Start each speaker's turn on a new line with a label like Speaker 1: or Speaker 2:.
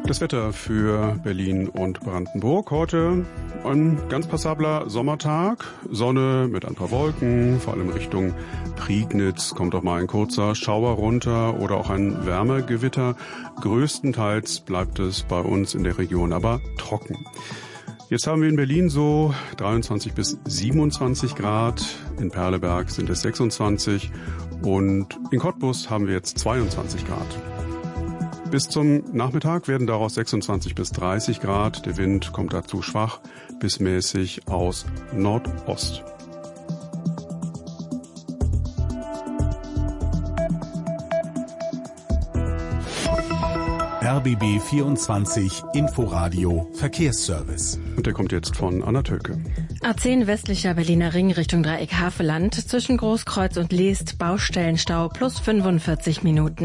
Speaker 1: Das Wetter für Berlin und Brandenburg. Heute ein ganz passabler Sommertag. Sonne mit ein paar Wolken, vor allem Richtung Prignitz kommt auch mal ein kurzer Schauer runter oder auch ein Wärmegewitter. Größtenteils bleibt es bei uns in der Region aber trocken. Jetzt haben wir in Berlin so 23 bis 27 Grad. In Perleberg sind es 26 und in Cottbus haben wir jetzt 22 Grad. Bis zum Nachmittag werden daraus 26 bis 30 Grad. Der Wind kommt dazu schwach bis mäßig aus Nordost.
Speaker 2: RBB 24 Inforadio Verkehrsservice.
Speaker 1: Und der kommt jetzt von Anna Töke.
Speaker 3: A10 westlicher Berliner Ring Richtung Dreieck Havelland. Zwischen Großkreuz und Leest Baustellenstau plus 45 Minuten.